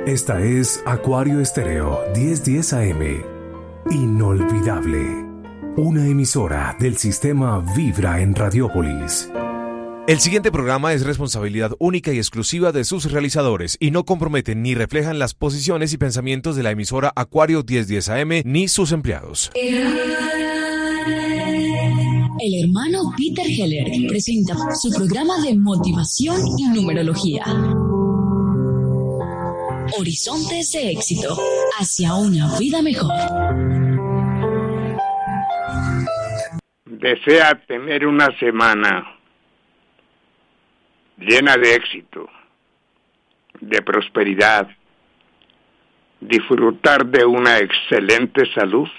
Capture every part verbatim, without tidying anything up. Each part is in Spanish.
Esta es Acuario Estéreo diez diez A M. Inolvidable. Una emisora del sistema Vibra en Radiópolis. El siguiente programa es responsabilidad única y exclusiva de sus realizadores y no comprometen ni reflejan las posiciones y pensamientos de la emisora Acuario diez diez A M ni sus empleados. El hermano Peter Heller presenta su programa de motivación y numerología. Horizontes de éxito hacia una vida mejor. Desea tener una semana llena de éxito, de prosperidad, disfrutar de una excelente salud.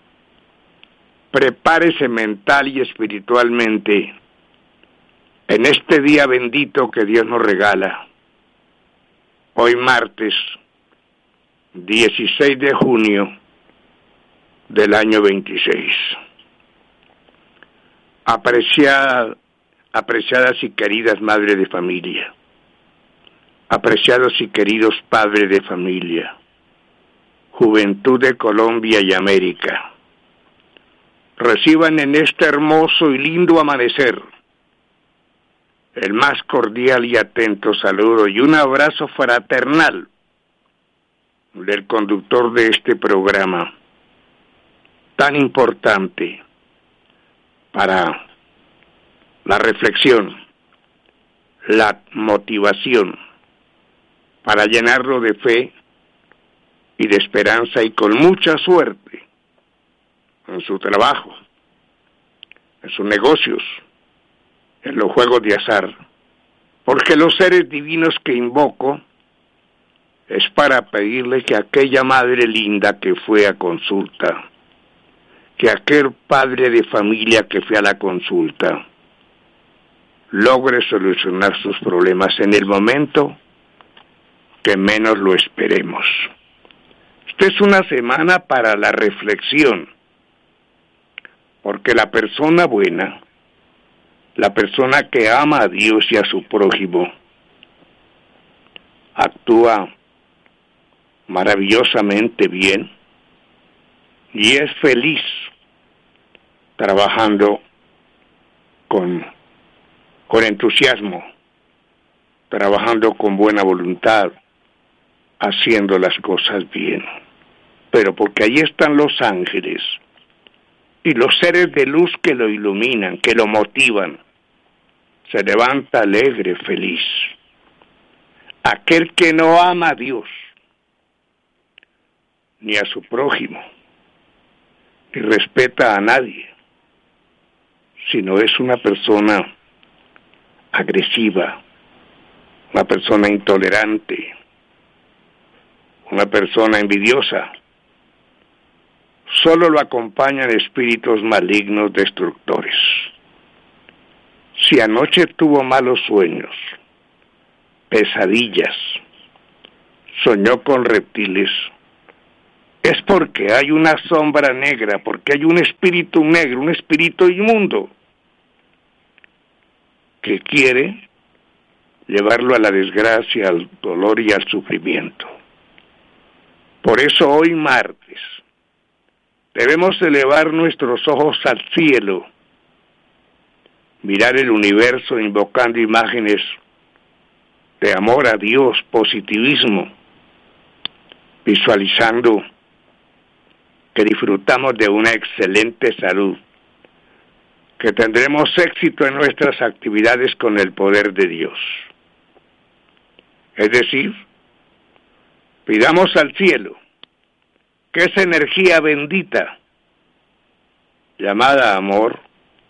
Prepárese mental y espiritualmente en este día bendito que Dios nos regala. Hoy martes dieciséis de junio del año veintiséis. Apreciada, apreciadas y queridas madres de familia, apreciados y queridos padres de familia, juventud de Colombia y América, reciban en este hermoso y lindo amanecer el más cordial y atento saludo y un abrazo fraternal del conductor de este programa tan importante para la reflexión, la motivación, para llenarlo de fe y de esperanza y con mucha suerte en su trabajo, en sus negocios, en los juegos de azar, porque los seres divinos que invoco es para pedirle que aquella madre linda que fue a consulta, que aquel padre de familia que fue a la consulta, logre solucionar sus problemas en el momento que menos lo esperemos. Esta es una semana para la reflexión, porque la persona buena, la persona que ama a Dios y a su prójimo, actúa maravillosamente bien y es feliz trabajando con, con entusiasmo, trabajando con buena voluntad, haciendo las cosas bien. Pero porque ahí están los ángeles y los seres de luz que lo iluminan, que lo motivan, se levanta alegre, feliz. Aquel que no ama a Dios, ni a su prójimo, ni respeta a nadie, sino es una persona agresiva, una persona intolerante, una persona envidiosa, solo lo acompañan espíritus malignos destructores. Si anoche tuvo malos sueños, pesadillas, soñó con reptiles, es porque hay una sombra negra, porque hay un espíritu negro, un espíritu inmundo, que quiere llevarlo a la desgracia, al dolor y al sufrimiento. Por eso hoy martes debemos elevar nuestros ojos al cielo, mirar el universo invocando imágenes de amor a Dios, positivismo, visualizando que disfrutamos de una excelente salud, que tendremos éxito en nuestras actividades con el poder de Dios. Es decir, pidamos al cielo que esa energía bendita, llamada amor,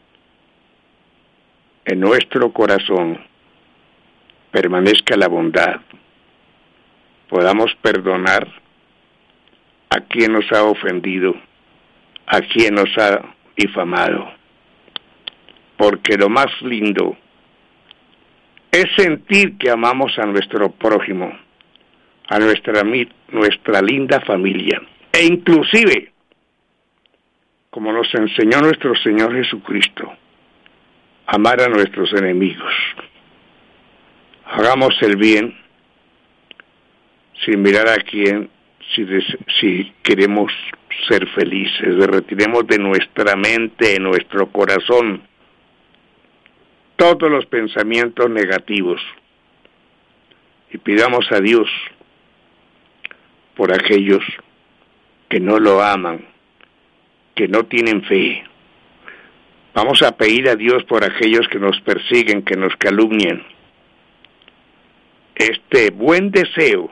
en nuestro corazón permanezca la bondad, podamos perdonar a quien nos ha ofendido, a quien nos ha difamado, porque lo más lindo es sentir que amamos a nuestro prójimo, a nuestra, nuestra linda familia, e inclusive, como nos enseñó nuestro Señor Jesucristo, amar a nuestros enemigos. Hagamos el bien sin mirar a quién, si, des, si queremos ser felices. Retiremos de nuestra mente, de nuestro corazón, todos los pensamientos negativos y pidamos a Dios por aquellos que no lo aman, que no tienen fe. Vamos a pedir a Dios por aquellos que nos persiguen, que nos calumnian. Este buen deseo,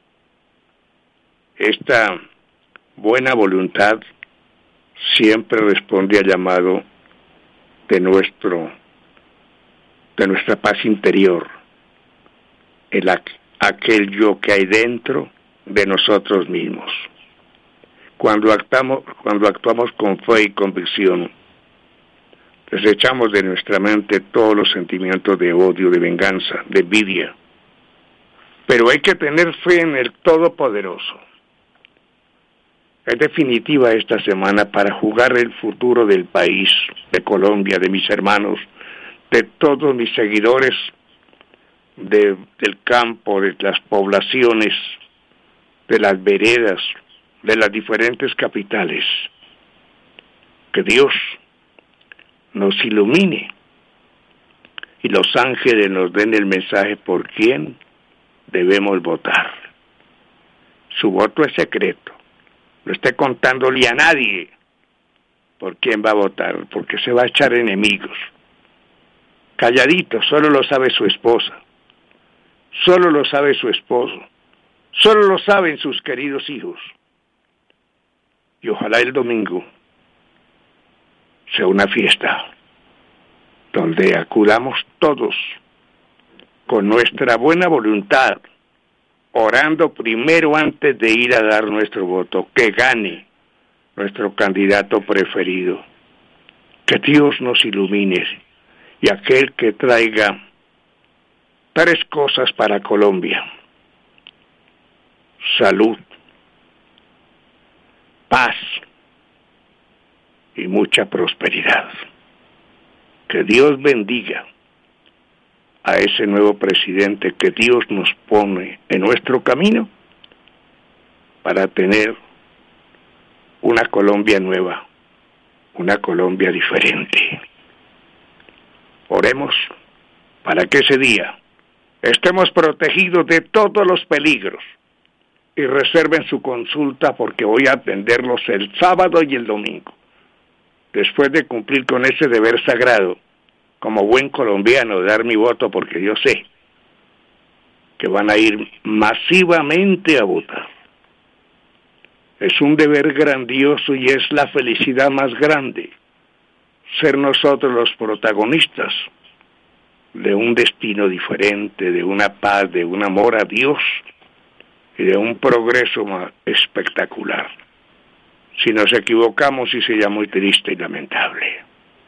esta buena voluntad, siempre responde al llamado de nuestro, de nuestra paz interior, el aquel yo que hay dentro de nosotros mismos. Cuando actuamos, cuando actuamos con fe y convicción, desechamos de nuestra mente todos los sentimientos de odio, de venganza, de envidia. Pero hay que tener fe en el Todopoderoso. Es definitiva esta semana para jugar el futuro del país, de Colombia, de mis hermanos, de todos mis seguidores, de, del campo, de las poblaciones, de las veredas, de las diferentes capitales. Que Dios nos ilumine y los ángeles nos den el mensaje por quién debemos votar. Su voto es secreto. No esté contándole a nadie por quién va a votar, porque se va a echar enemigos. Calladito, solo lo sabe su esposa, solo lo sabe su esposo, solo lo saben sus queridos hijos. Y ojalá el domingo sea una fiesta donde acudamos todos con nuestra buena voluntad, orando primero antes de ir a dar nuestro voto, que gane nuestro candidato preferido. Que Dios nos ilumine y aquel que traiga tres cosas para Colombia: salud, paz y mucha prosperidad. Que Dios bendiga a ese nuevo presidente que Dios nos pone en nuestro camino para tener una Colombia nueva, una Colombia diferente. Oremos para que ese día estemos protegidos de todos los peligros y reserven su consulta, porque voy a atenderlos el sábado y el domingo, después de cumplir con ese deber sagrado como buen colombiano, dar mi voto, porque yo sé que van a ir masivamente a votar. Es un deber grandioso y es la felicidad más grande ser nosotros los protagonistas de un destino diferente, de una paz, de un amor a Dios y de un progreso más espectacular. Si nos equivocamos, sí sería muy triste y lamentable.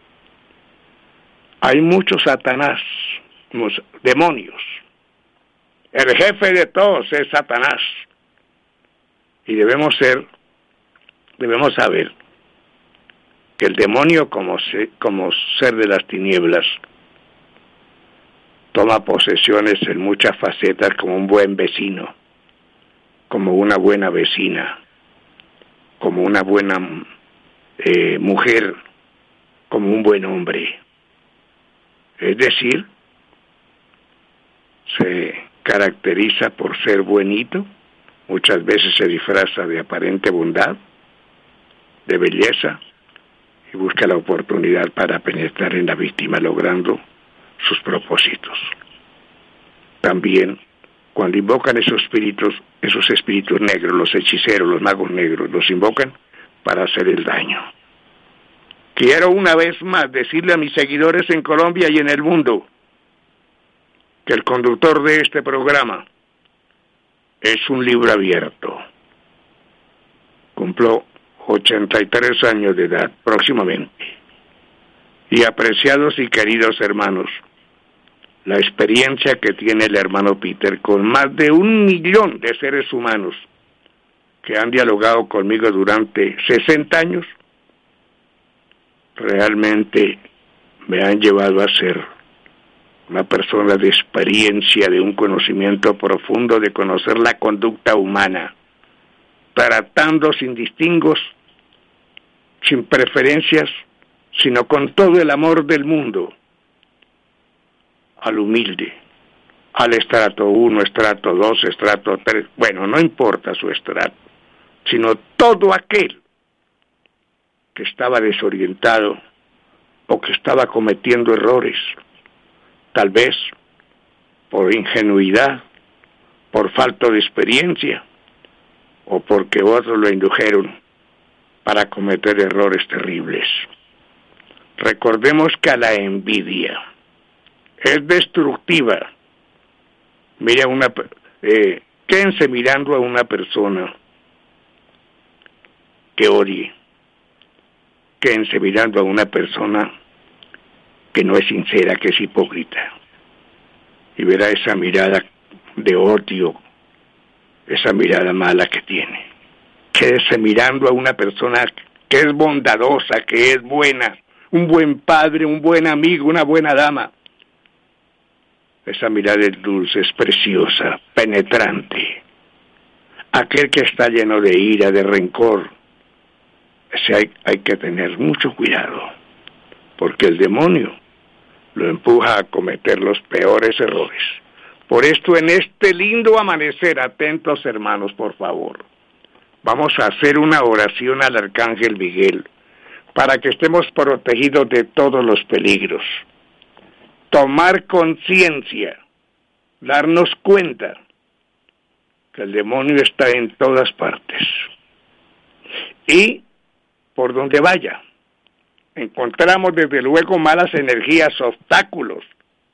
Hay muchos Satanás, muchos demonios. El jefe de todos es Satanás. Y debemos ser, debemos saber que el demonio, como, se, como ser de las tinieblas, toma posesiones en muchas facetas, como un buen vecino, como una buena vecina, como una buena eh, mujer, como un buen hombre. Es decir, se caracteriza por ser buenito, muchas veces se disfraza de aparente bondad, de belleza, y busca la oportunidad para penetrar en la víctima, logrando sus propósitos. También, cuando invocan esos espíritus, esos espíritus negros, los hechiceros, los magos negros, los invocan para hacer el daño. Quiero una vez más decirle a mis seguidores en Colombia y en el mundo que el conductor de este programa es un libro abierto. Cumplo ochenta y tres años de edad próximamente. Y apreciados y queridos hermanos, la experiencia que tiene el hermano Peter con más de un millón de seres humanos que han dialogado conmigo durante sesenta años, realmente me han llevado a ser una persona de experiencia, de un conocimiento profundo, de conocer la conducta humana, tratando sin distingos, sin preferencias, sino con todo el amor del mundo, al humilde, al estrato uno, estrato dos, estrato tres, bueno, no importa su estrato, sino todo aquel que estaba desorientado o que estaba cometiendo errores, tal vez por ingenuidad, por falta de experiencia, o porque otros lo indujeron para cometer errores terribles. Recordemos que a la envidia es destructiva. Mira una, eh, quédense mirando a una persona que odie, quédense mirando a una persona que no es sincera, que es hipócrita, y verá esa mirada de odio, esa mirada mala que tiene. Quédese mirando a una persona que es bondadosa, que es buena, un buen padre, un buen amigo, una buena dama. Esa mirada es dulce, es preciosa, penetrante. Aquel que está lleno de ira, de rencor, ese hay, hay que tener mucho cuidado, porque el demonio lo empuja a cometer los peores errores. Por esto, en este lindo amanecer, atentos hermanos, por favor, vamos a hacer una oración al Arcángel Miguel, para que estemos protegidos de todos los peligros. Tomar conciencia, darnos cuenta que el demonio está en todas partes. Y por donde vaya, encontramos desde luego malas energías, obstáculos,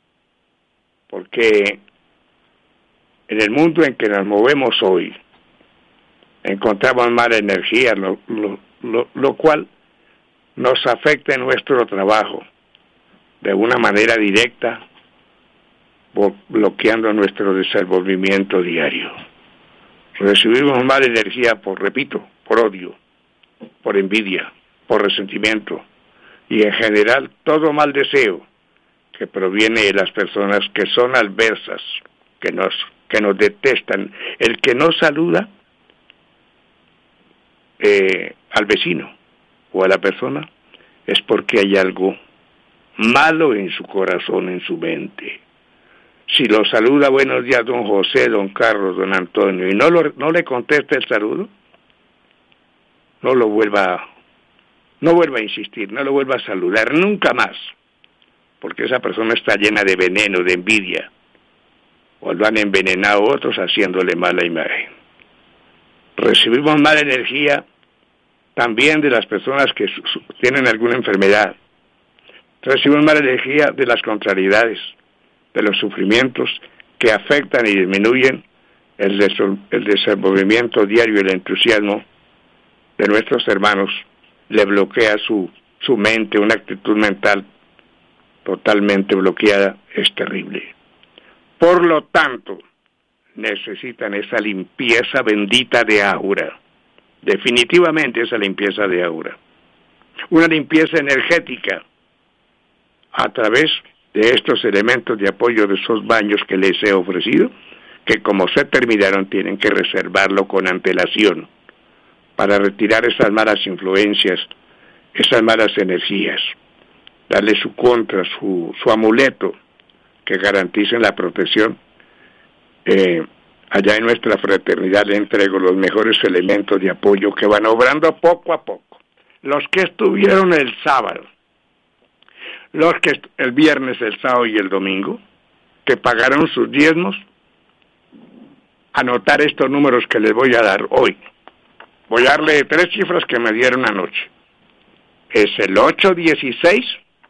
porque en el mundo en que nos movemos hoy, encontramos mala energía, lo, lo, lo, lo cual nos afecta en nuestro trabajo de una manera directa, bloqueando nuestro desenvolvimiento diario. Recibimos mala energía por, repito, por odio, por envidia, por resentimiento y en general todo mal deseo que proviene de las personas que son adversas, que nos, que nos detestan. El que no saluda eh, al vecino o a la persona es porque hay algo malo en su corazón, en su mente. Si lo saluda, buenos días, don José, don Carlos, don Antonio, y no, lo, no le contesta el saludo, no lo vuelva, no vuelva a insistir, no lo vuelva a saludar nunca más, porque esa persona está llena de veneno, de envidia, o lo han envenenado otros haciéndole mala imagen. Recibimos mala energía también de las personas que su, su, tienen alguna enfermedad. Recibimos mala energía de las contrariedades, de los sufrimientos que afectan y disminuyen el, des- el desenvolvimiento diario y el entusiasmo de nuestros hermanos. Le bloquea su, su mente, una actitud mental totalmente bloqueada, es terrible. Por lo tanto, necesitan esa limpieza bendita de aura, definitivamente esa limpieza de aura, una limpieza energética a través de estos elementos de apoyo de esos baños que les he ofrecido, que como se terminaron tienen que reservarlo con antelación para retirar esas malas influencias, esas malas energías, darle su contra, su, su amuleto que garanticen la protección. Eh, allá en nuestra fraternidad le entrego los mejores elementos de apoyo que van obrando poco a poco. Los que estuvieron el sábado, los que el viernes, el sábado y el domingo, que pagaron sus diezmos, anotar estos números que les voy a dar hoy. Voy a darle tres cifras que me dieron anoche. Es el ocho dieciséis,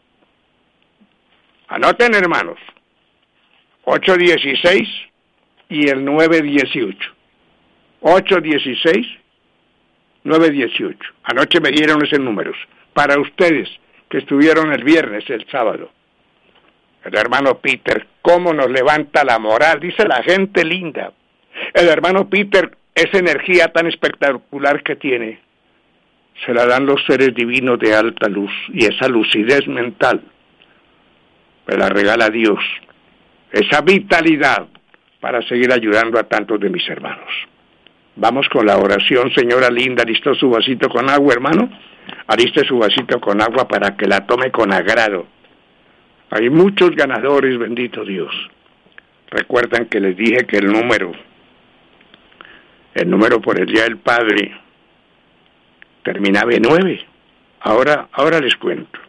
anoten hermanos, ocho dieciséis y el nueve dieciocho. ocho dieciséis, nueve dieciocho. Anoche me dieron esos números. Para ustedes que estuvieron el viernes, el sábado. El hermano Peter, cómo nos levanta la moral, dice la gente linda. El hermano Peter, esa energía tan espectacular que tiene, se la dan los seres divinos de alta luz, y esa lucidez mental me la regala Dios esa vitalidad para seguir ayudando a tantos de mis hermanos. Vamos con la oración, señora linda. ¿Alistó su vasito con agua, hermano? Aliste su vasito con agua para que la tome con agrado. Hay muchos ganadores, bendito Dios. Recuerdan que les dije que el número, el número por el Día del Padre, terminaba en nueve. Ahora, ahora les cuento.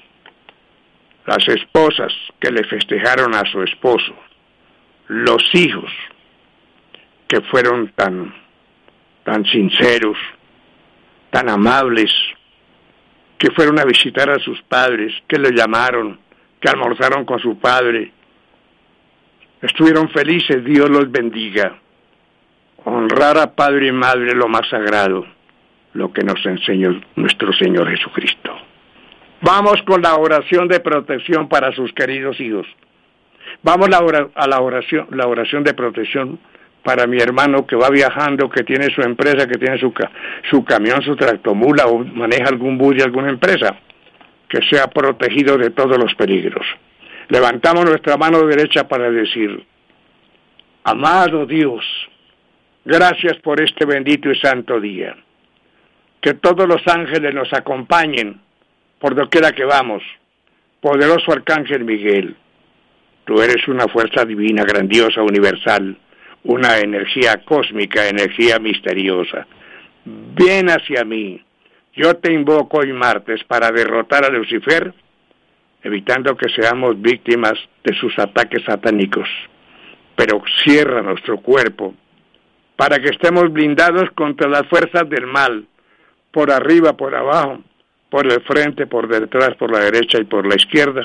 Las esposas que le festejaron a su esposo, los hijos que fueron tan, tan sinceros, tan amables, que fueron a visitar a sus padres, que le llamaron, que almorzaron con su padre, estuvieron felices. Dios los bendiga. Honrar a padre y madre es lo más sagrado, lo que nos enseñó nuestro Señor Jesucristo. Vamos con la oración de protección para sus queridos hijos. Vamos a la oración, la oración de protección para mi hermano que va viajando, que tiene su empresa, que tiene su, su camión, su tractomula o maneja algún bus de alguna empresa, que sea protegido de todos los peligros. Levantamos nuestra mano derecha para decir: amado Dios, gracias por este bendito y santo día. Que todos los ángeles nos acompañen por doquiera que vamos. Poderoso Arcángel Miguel, tú eres una fuerza divina, grandiosa, universal, una energía cósmica, energía misteriosa. Ven hacia mí. Yo te invoco hoy martes para derrotar a Lucifer, evitando que seamos víctimas de sus ataques satánicos. Pero cierra nuestro cuerpo para que estemos blindados contra las fuerzas del mal, por arriba, por abajo, por el frente, por detrás, por la derecha y por la izquierda,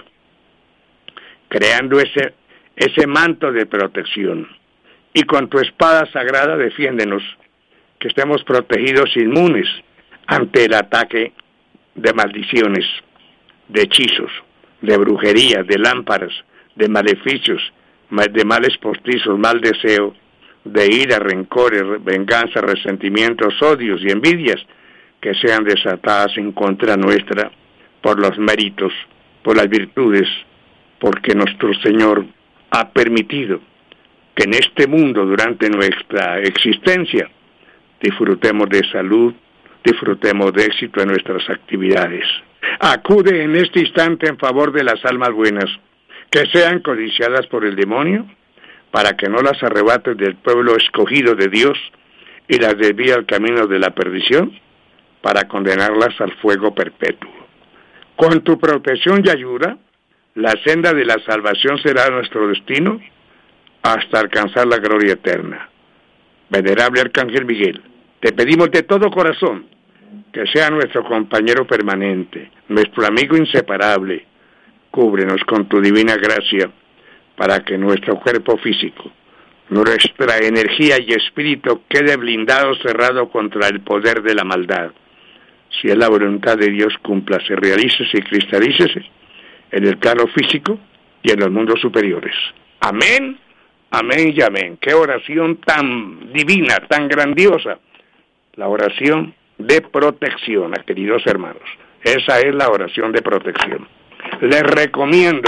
creando ese, ese manto de protección. Y con tu espada sagrada defiéndenos, que estemos protegidos, inmunes ante el ataque de maldiciones, de hechizos, de brujería, de lámparas, de maleficios, de males postizos, mal deseo, de ira, rencores, venganza, resentimientos, odios y envidias, que sean desatadas en contra nuestra por los méritos, por las virtudes, porque nuestro Señor ha permitido que en este mundo, durante nuestra existencia, disfrutemos de salud, disfrutemos de éxito en nuestras actividades. Acude en este instante en favor de las almas buenas, que sean codiciadas por el demonio, para que no las arrebates del pueblo escogido de Dios y las desvíe al camino de la perdición, para condenarlas al fuego perpetuo. Con tu protección y ayuda, la senda de la salvación será nuestro destino hasta alcanzar la gloria eterna. Venerable Arcángel Miguel, te pedimos de todo corazón que sea nuestro compañero permanente, nuestro amigo inseparable. Cúbrenos con tu divina gracia para que nuestro cuerpo físico, nuestra energía y espíritu quede blindado, cerrado contra el poder de la maldad. Si es la voluntad de Dios, cúmplase, realícese y cristalícese en el plano físico y en los mundos superiores. Amén, amén y amén. Qué oración tan divina, tan grandiosa. La oración de protección, queridos hermanos. Esa es la oración de protección. Les recomiendo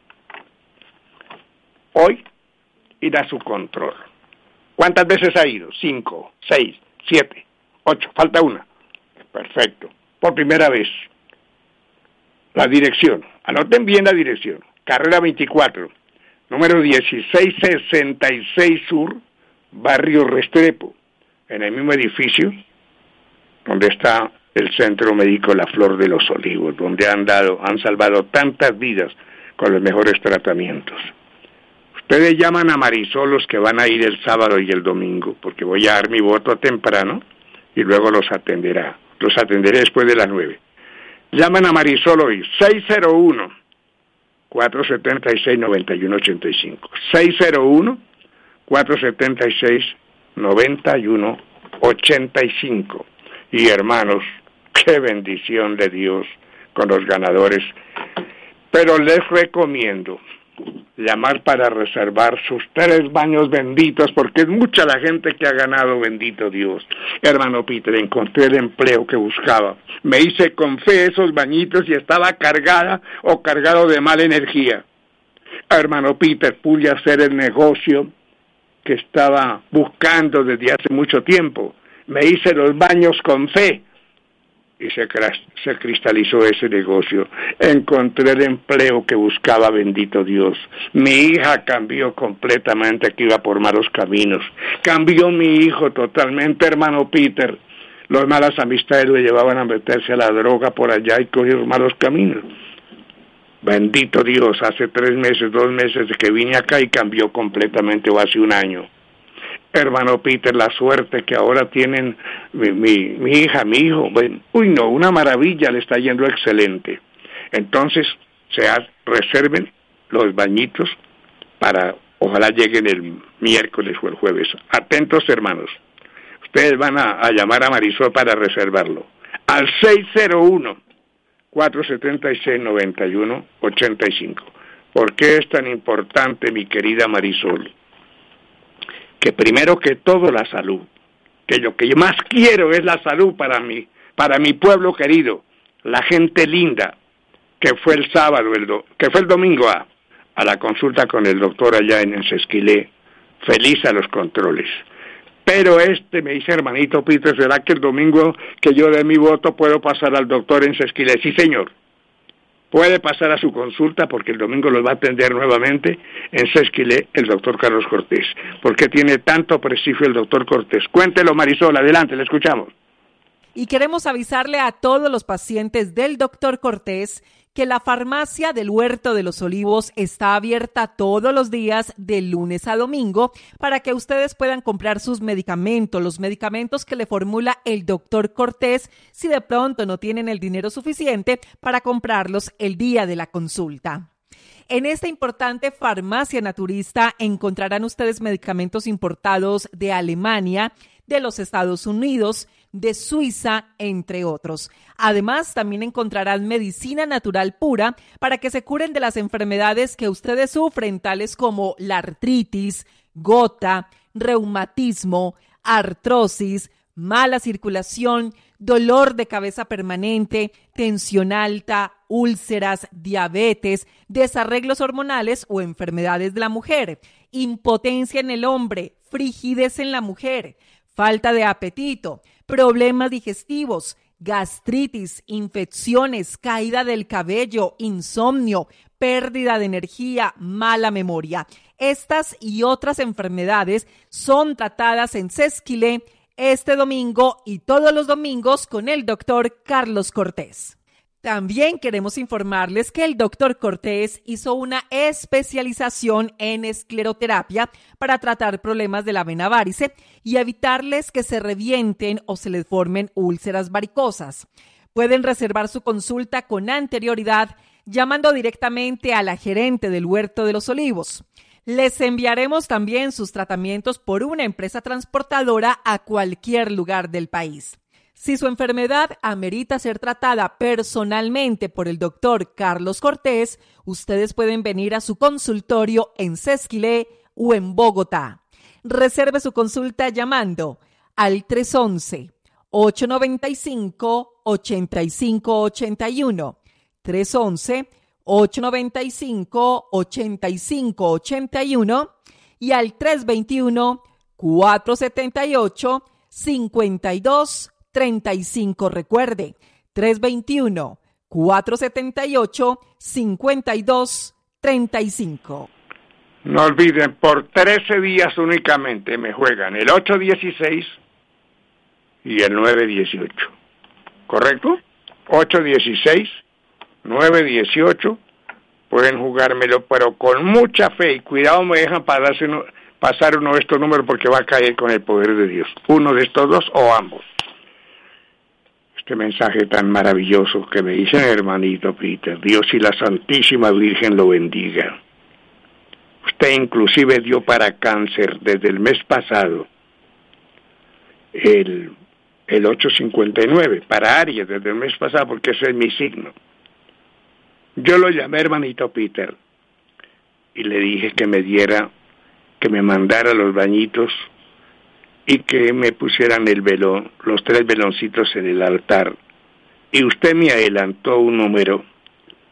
hoy ir a su control. ¿Cuántas veces ha ido? Cinco, seis, siete, ocho, falta una. Perfecto. Por primera vez. La dirección. Anoten bien la dirección. Carrera veinticuatro, número dieciséis sesenta y seis Sur, Barrio Restrepo, en el mismo edificio donde está el Centro Médico La Flor de los Olivos, donde han dado, han salvado tantas vidas con los mejores tratamientos. Ustedes llaman a Marisol los que van a ir el sábado y el domingo, porque voy a dar mi voto temprano y luego los atenderá. Los atenderé después de las nueve. Llaman a Marisol hoy, seis cero uno, cuatro siete seis, nueve uno ocho cinco. seis cero uno, cuatro siete seis, nueve uno ocho cinco. Y hermanos, qué bendición de Dios con los ganadores. Pero les recomiendo llamar para reservar sus tres baños benditos, porque es mucha la gente que ha ganado, bendito Dios. Hermano Peter, encontré el empleo que buscaba. Me hice con fe esos bañitos y estaba cargada o cargado de mala energía. Hermano Peter, pude hacer el negocio que estaba buscando desde hace mucho tiempo. Me hice los baños con fe y se, se cristalizó ese negocio. Encontré el empleo que buscaba, bendito Dios. Mi hija cambió completamente, que iba por malos caminos. Cambió mi hijo totalmente, hermano Peter. Las malas amistades lo llevaban a meterse a la droga por allá y cogió malos caminos. Bendito Dios, hace tres meses, dos meses de que vine acá y cambió completamente, o hace un año. Hermano Peter, la suerte que ahora tienen mi, mi, mi hija, mi hijo, bueno, uy no, una maravilla, le está yendo excelente. Entonces, se ha, reserven los bañitos para, ojalá lleguen el miércoles o el jueves. Atentos, hermanos. Ustedes van a, a llamar a Marisol para reservarlo. Al seis cero uno, cuatro siete seis, nueve uno ocho cinco. ¿Por qué es tan importante, mi querida Marisol? Que primero que todo la salud, que lo que yo más quiero es la salud para mí, para mi pueblo querido, la gente linda, que fue el sábado, el do, que fue el domingo a, a la consulta con el doctor allá en Sesquilé, feliz a los controles. Pero este me dice, hermanito Peter, ¿será que el domingo que yo dé mi voto puedo pasar al doctor en Sesquilé? Sí, señor. Puede pasar a su consulta porque el domingo los va a atender nuevamente en Sesquilé el doctor Carlos Cortés. ¿Por qué tiene tanto prestigio el doctor Cortés? Cuéntelo, Marisol, adelante, le escuchamos. Y queremos avisarle a todos los pacientes del doctor Cortés que la farmacia del Huerto de los Olivos está abierta todos los días de lunes a domingo para que ustedes puedan comprar sus medicamentos, los medicamentos que le formula el doctor Cortés, si de pronto no tienen el dinero suficiente para comprarlos el día de la consulta. En esta importante farmacia naturista encontrarán ustedes medicamentos importados de Alemania, de los Estados Unidos, de Suiza, entre otros. Además, también encontrarán medicina natural pura para que se curen de las enfermedades que ustedes sufren, tales como la artritis, gota, reumatismo, artrosis, mala circulación, dolor de cabeza permanente, tensión alta, úlceras, diabetes, desarreglos hormonales o enfermedades de la mujer, impotencia en el hombre, frigidez en la mujer, falta de apetito, problemas digestivos, gastritis, infecciones, caída del cabello, insomnio, pérdida de energía, mala memoria. Estas y otras enfermedades son tratadas en Sesquilé este domingo y todos los domingos con el doctor Carlos Cortés. También queremos informarles que el doctor Cortés hizo una especialización en escleroterapia para tratar problemas de la vena varice y evitarles que se revienten o se les formen úlceras varicosas. Pueden reservar su consulta con anterioridad llamando directamente a la gerente del Huerto de los Olivos. Les enviaremos también sus tratamientos por una empresa transportadora a cualquier lugar del país. Si su enfermedad amerita ser tratada personalmente por el doctor Carlos Cortés, ustedes pueden venir a su consultorio en Sesquilé o en Bogotá. Reserve su consulta llamando al tres once, ocho noventa y cinco, ochenta y cinco ochenta y uno, tres once, ocho noventa y cinco, ochenta y cinco ochenta y uno y al tres veintiuno, cuatrocientos setenta y ocho, cincuenta y dos treinta y cinco. Recuerde, tres veintiuno, cuatrocientos setenta y ocho, cincuenta y dos treinta y cinco. No olviden, por trece días únicamente me juegan el ocho dieciséis y el nueve dieciocho. ¿Correcto? ocho dieciséis, nueve dieciocho. Pueden jugármelo, pero con mucha fe y cuidado me dejan pasarse uno, pasar uno de estos números porque va a caer con el poder de Dios. Uno de estos dos o ambos. Este mensaje tan maravilloso que me dicen, hermanito Peter, Dios y la Santísima Virgen lo bendiga. Usted inclusive dio para cáncer desde el mes pasado el, el ocho cincuenta y nueve, para Aries desde el mes pasado, porque ese es mi signo. Yo lo llamé, hermanito Peter, y le dije que me diera, que me mandara los bañitos y que me pusieran el velón, los tres veloncitos en el altar. Y usted me adelantó un número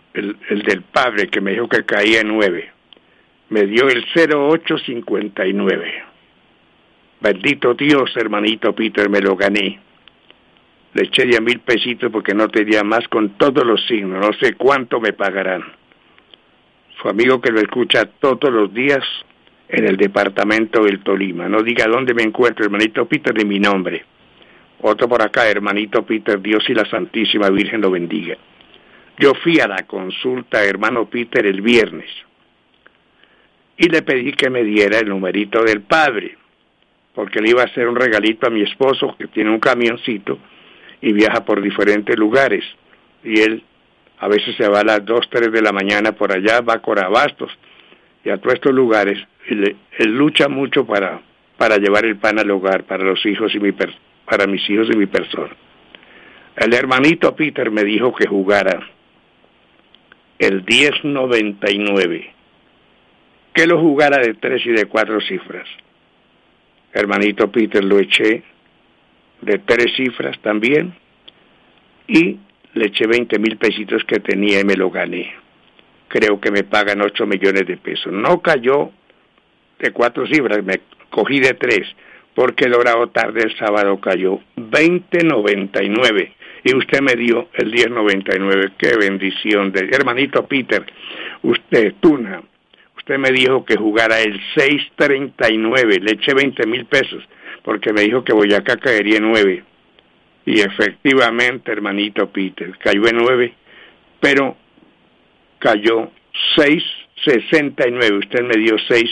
el, el del padre, que me dijo que caía en nueve. Me dio el cero ocho cincuenta y nueve. Bendito Dios, hermanito Peter, me lo gané. Le eché diez mil pesitos porque no tenía más con todos los signos. No sé cuánto me pagarán. Su amigo que lo escucha todos los días en el departamento del Tolima. No diga dónde me encuentro, hermanito Peter, ni mi nombre. Otro por acá, hermanito Peter, Dios y la Santísima Virgen lo bendiga. Yo fui a la consulta, hermano Peter, el viernes. Y le pedí que me diera el numerito del padre, porque le iba a hacer un regalito a mi esposo, que tiene un camioncito y viaja por diferentes lugares. Y él a veces se va a las dos, tres de la mañana por allá, va a Corabastos y a todos estos lugares. Y le, él lucha mucho para, para llevar el pan al hogar, para los hijos y mi per, para mis hijos y mi persona. El hermanito Peter me dijo que jugara el diez noventa y nueve, que lo jugara de tres y de cuatro cifras. Hermanito Peter, lo eché de tres cifras también y le eché veinte mil pesitos que tenía y me lo gané. Creo que me pagan ocho millones de pesos. No cayó de cuatro cifras, me cogí de tres, porque el orado tarde el sábado cayó veinte noventa y nueve y usted me dio el diez noventa y nueve. Qué bendición de hermanito Peter. Usted, Tuna, usted me dijo que jugara el seis treinta y nueve, le eché veinte mil pesos, porque me dijo que Boyacá caería en nueve. Y efectivamente, hermanito Peter, cayó en nueve, pero cayó seis sesenta y nueve. Usted me dio seis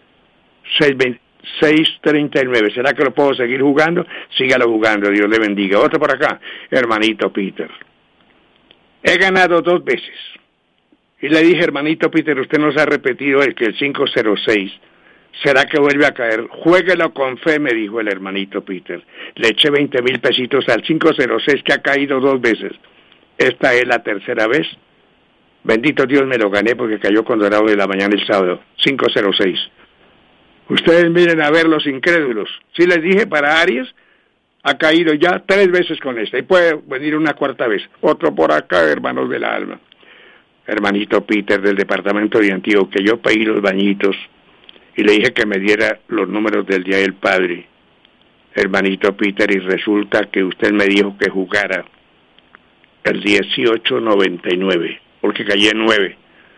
treinta y nueve. ¿Será que lo puedo seguir jugando? Sígalo jugando, Dios le bendiga. Otro por acá, hermanito Peter. He ganado dos veces. Y le dije, hermanito Peter, usted nos ha repetido el que el cinco cero seis. ¿Será que vuelve a caer? Juéguelo con fe, me dijo el hermanito Peter. Le eché veinte mil pesitos al cinco cero seis, que ha caído dos veces. Esta es la tercera vez. Bendito Dios, me lo gané porque cayó con dorado de la mañana el sábado. cinco cero seis. Ustedes miren a ver los incrédulos. Sí les dije, para Aries, ha caído ya tres veces con esta. Y puede venir una cuarta vez. Otro por acá, hermanos del alma. Hermanito Peter, del departamento de Antiguo, que yo pedí los bañitos y le dije que me diera los números del Día del Padre, hermanito Peter, y resulta que usted me dijo que jugara el dieciocho noventa y nueve, porque caí en nueve.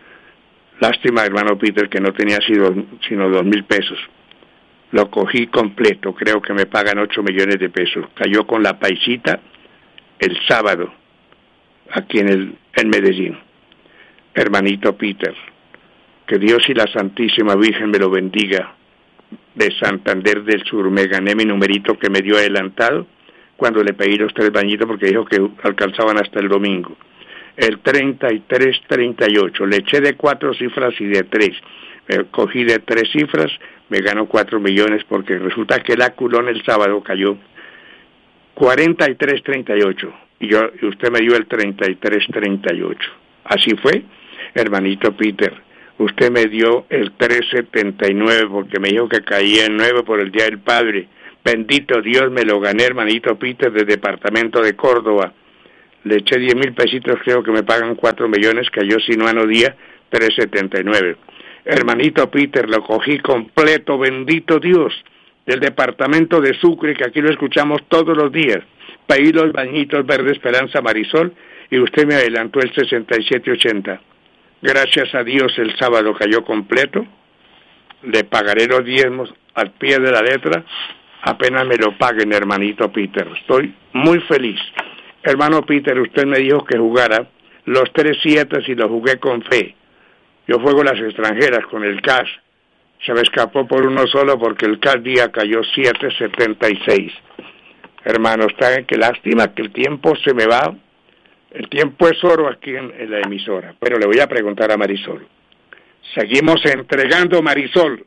Lástima, hermano Peter, que no tenía sido, sino dos mil pesos. Lo cogí completo, creo que me pagan ocho millones de pesos. Cayó con la paisita el sábado, aquí en, el, en Medellín. Hermanito Peter, que Dios y la Santísima Virgen me lo bendiga. De Santander del Sur me gané mi numerito que me dio adelantado cuando le pedí los tres bañitos, porque dijo que alcanzaban hasta el domingo. El treinta y tres treinta y ocho, le eché de cuatro cifras y de tres. Me cogí de tres cifras, me ganó cuatro millones, porque resulta que el aculón el sábado cayó cuarenta y tres treinta y ocho y yo y usted me dio el treinta y tres treinta y ocho. Así fue, hermanito Peter. Usted me dio el tres setenta y nueve porque me dijo que caía en nueve por el Día del Padre. Bendito Dios, me lo gané, hermanito Peter, del departamento de Córdoba. Le eché diez mil pesitos, creo que me pagan cuatro millones, cayó sinuano día tres setenta y nueve. Hermanito Peter, lo cogí completo, bendito Dios, del departamento de Sucre, que aquí lo escuchamos todos los días. Pedí los bañitos Verde Esperanza Marisol y usted me adelantó el sesenta y siete ochenta. Gracias a Dios el sábado cayó completo. Le pagaré los diezmos al pie de la letra, apenas me lo paguen, hermanito Peter. Estoy muy feliz. Hermano Peter, usted me dijo que jugara los tres siete y lo jugué con fe. Yo juego las extranjeras con el cash. Se me escapó por uno solo porque el cash día cayó siete setenta y seis. Hermano, está qué lástima que el tiempo se me va. El tiempo es oro aquí en, en la emisora. Pero le voy a preguntar a Marisol. Seguimos entregando, Marisol.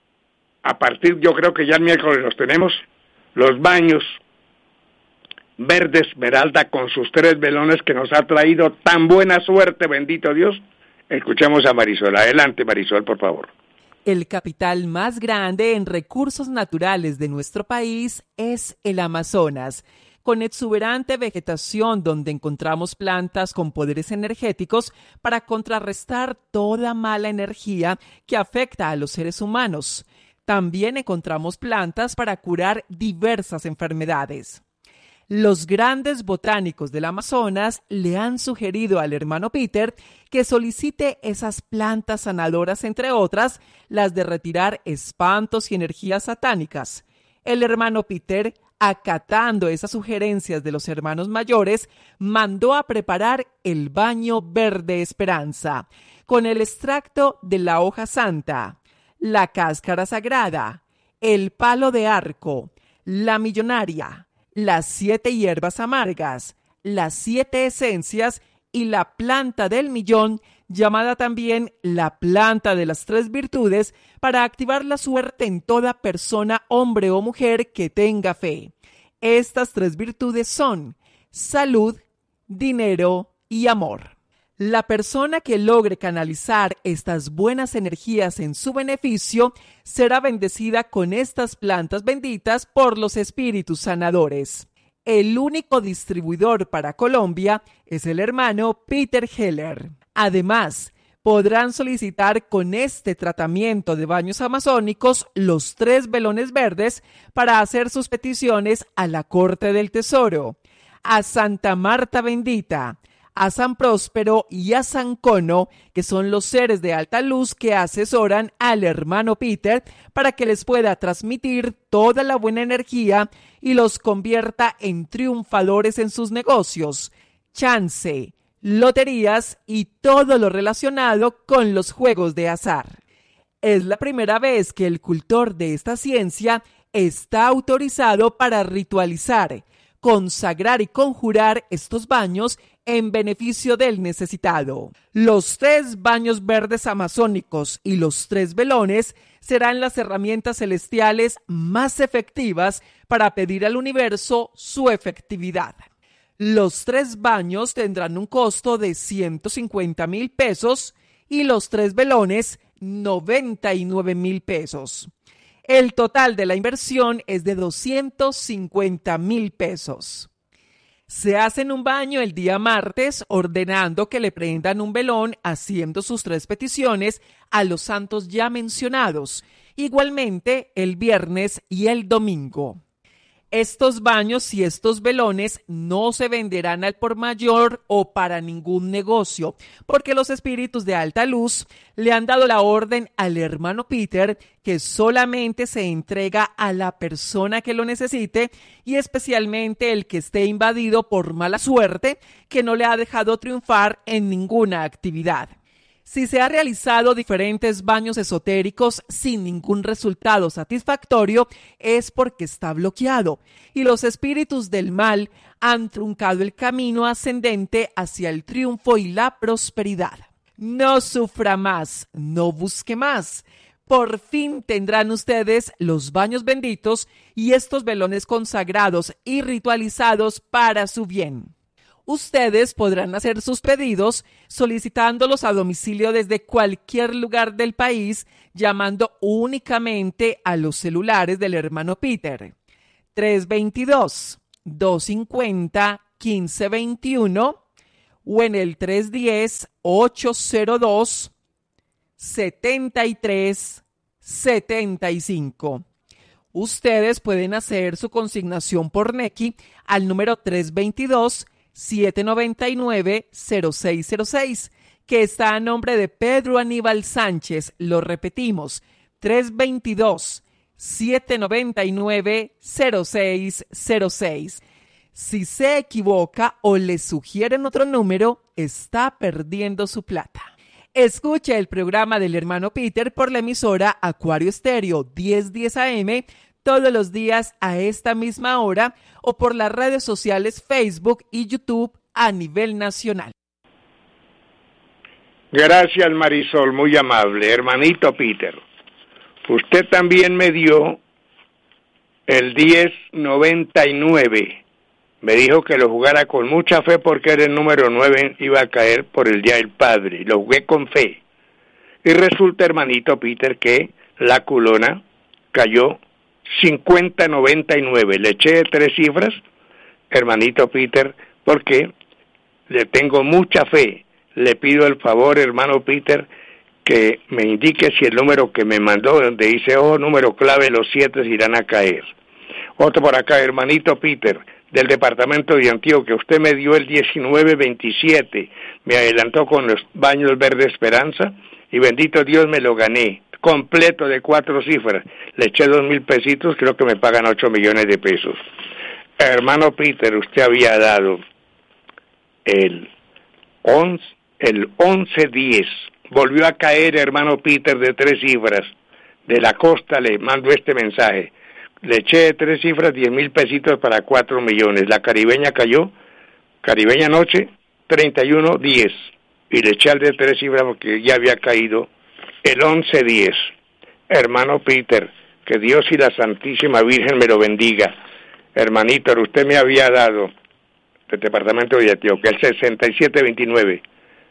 A partir, yo creo que ya el miércoles los tenemos, los baños Verde Esmeralda con sus tres velones que nos ha traído tan buena suerte, bendito Dios. Escuchemos a Marisol. Adelante, Marisol, por favor. El capital más grande en recursos naturales de nuestro país es el Amazonas. con exuberante vegetación donde encontramos plantas con poderes energéticos para contrarrestar toda mala energía que afecta a los seres humanos. También encontramos plantas para curar diversas enfermedades. Los grandes botánicos del Amazonas le han sugerido al hermano Peter que solicite esas plantas sanadoras, entre otras, las de retirar espantos y energías satánicas. El hermano Peter, acatando esas sugerencias de los hermanos mayores, mandó a preparar el baño verde esperanza, con el extracto de la hoja santa, la cáscara sagrada, el palo de arco, la millonaria, las siete hierbas amargas, las siete esencias y la planta del millón, llamada también la planta de las tres virtudes, para activar la suerte en toda persona, hombre o mujer que tenga fe. Estas tres virtudes son salud, dinero y amor. La persona que logre canalizar estas buenas energías en su beneficio será bendecida con estas plantas benditas por los espíritus sanadores. El único distribuidor para Colombia es el hermano Peter Heller. Además, podrán solicitar con este tratamiento de baños amazónicos los tres velones verdes para hacer sus peticiones a la Corte del Tesoro, a Santa Marta Bendita, a San Próspero y a San Cono, que son los seres de alta luz que asesoran al hermano Peter para que les pueda transmitir toda la buena energía y los convierta en triunfadores en sus negocios, chance, loterías y todo lo relacionado con los juegos de azar. Es la primera vez que el cultor de esta ciencia está autorizado para ritualizar, consagrar y conjurar estos baños en beneficio del necesitado. Los tres baños verdes amazónicos y los tres velones serán las herramientas celestiales más efectivas para pedir al universo su efectividad. Los tres baños tendrán un costo de ciento cincuenta mil pesos y los tres velones noventa y nueve mil pesos. El total de la inversión es de doscientos cincuenta mil pesos. Se hacen un baño el día martes, ordenando que le prendan un velón, haciendo sus tres peticiones a los santos ya mencionados, igualmente el viernes y el domingo. Estos baños y estos velones no se venderán al por mayor o para ningún negocio, porque los espíritus de alta luz le han dado la orden al hermano Peter que solamente se entrega a la persona que lo necesite y especialmente el que esté invadido por mala suerte que no le ha dejado triunfar en ninguna actividad. Si se ha realizado diferentes baños esotéricos sin ningún resultado satisfactorio, es porque está bloqueado y los espíritus del mal han truncado el camino ascendente hacia el triunfo y la prosperidad. No sufra más, no busque más. Por fin tendrán ustedes los baños benditos y estos velones consagrados y ritualizados para su bien. Ustedes podrán hacer sus pedidos solicitándolos a domicilio desde cualquier lugar del país, llamando únicamente a los celulares del hermano Peter. tres dos dos, dos cinco cero, uno cinco dos uno o en el tres uno cero, ocho cero dos, siete tres siete cinco. Ustedes pueden hacer su consignación por Nequi al número tres dos dos, siete nueve nueve, cero seis cero seis, que está a nombre de Pedro Aníbal Sánchez. Lo repetimos, tres dos dos, siete nueve nueve, cero seis cero seis. Si se equivoca o le sugieren otro número, está perdiendo su plata. Escuche el programa del hermano Peter por la emisora Acuario Estéreo diez diez A M todos los días a esta misma hora o por las redes sociales Facebook y YouTube a nivel nacional. Gracias, Marisol, muy amable. Hermanito Peter, usted también me dio el diez noventa y nueve. Me dijo que lo jugara con mucha fe porque era el número nueve, iba a caer por el Día del Padre. Lo jugué con fe. Y resulta, hermanito Peter, que la culona cayó cincuenta noventa y nueve. Le eché tres cifras hermanito Peter, porque le tengo mucha fe. Le pido el favor, hermano Peter, que me indique si el número que me mandó, donde dice, oh, número clave, los siete irán a caer. Otro por acá, hermanito Peter, del departamento de Antioquia, usted me dio el diecinueve veintisiete, me adelantó con los baños Verde Esperanza, y bendito Dios me lo gané, completo de cuatro cifras, le eché dos mil pesitos, creo que me pagan ocho millones de pesos. Hermano Peter, usted había dado el once, el once diez, volvió a caer, hermano Peter, de tres cifras, de la costa le mando este mensaje, le eché tres cifras, diez mil pesitos para cuatro millones, la caribeña cayó, caribeña noche, treinta y uno diez, y le eché al de tres cifras porque ya había caído el once diez. Hermano Peter, que Dios y la Santísima Virgen me lo bendiga. Hermanito, usted me había dado del departamento de Antioquia el sesenta y siete veintinueve,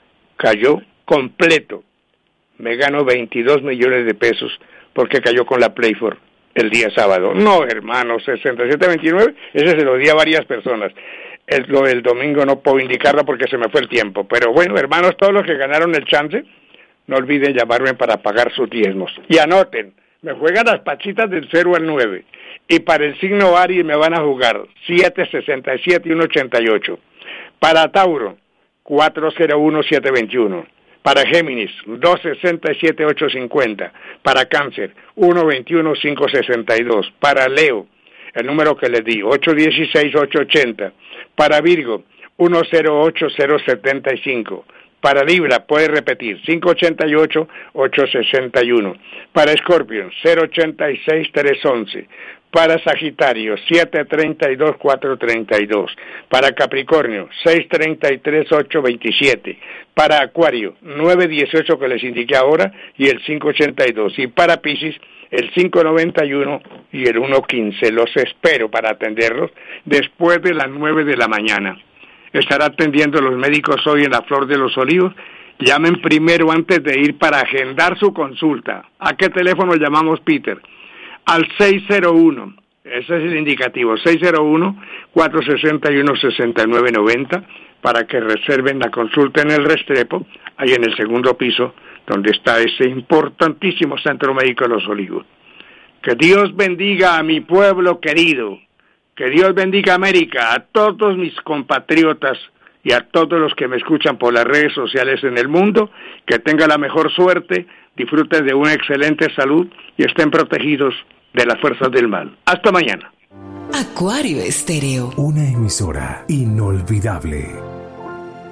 cayó completo, me gano veintidós millones de pesos porque cayó con la Playfor el día sábado. No, hermano, sesenta y siete veintinueve, ese se lo di a varias personas. El, lo del domingo no puedo indicarlo porque se me fue el tiempo. Pero bueno, hermanos, todos los que ganaron el chance, no olviden llamarme para pagar sus diezmos. Y anoten, me juegan las pachitas del cero al nueve. Y para el signo Aries me van a jugar siete sesenta y siete y uno ochenta y ocho. Para Tauro, cuatro cero uno siete veintiuno. Para Géminis, dos sesenta y siete ocho cincuenta. Para Cáncer, uno veintiuno cinco sesenta y dos. Para Leo, el número que les di, ocho dieciséis ocho ochenta. Para Virgo, uno cero ocho cero setenta y cinco. Para Libra, puede repetir, cinco ochenta y ocho ocho sesenta y uno. Para Escorpión, cero ochenta y seis tres once. Para Sagitario, siete treinta y dos cuatro treinta y dos. Para Capricornio, seis treinta y tres ocho veintisiete. Para Acuario, nueve dieciocho que les indiqué ahora y el cinco ochenta y dos. Y para Piscis, el cinco noventa y uno y el uno quince. Los espero para atenderlos después de las nueve de la mañana. Estará atendiendo los médicos hoy en la Flor de los Olivos. Llamen primero antes de ir para agendar su consulta. ¿A qué teléfono llamamos, Peter? Al seis cero uno, ese es el indicativo, seis cero uno cuatro seis uno seis nueve nueve cero, para que reserven la consulta en el Restrepo, ahí en el segundo piso, donde está ese importantísimo Centro Médico de los Olivos. Que Dios bendiga a mi pueblo querido, que Dios bendiga a América, a todos mis compatriotas y a todos los que me escuchan por las redes sociales en el mundo, que tengan la mejor suerte, disfruten de una excelente salud y estén protegidos de las fuerzas del mal. Hasta mañana. Acuario Estéreo. Una emisora inolvidable.